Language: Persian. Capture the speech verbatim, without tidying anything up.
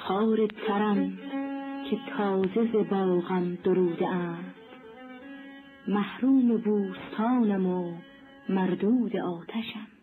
تار ترم که تازه ز باغم دروده اند، محروم بوستانم و مردود آتشم.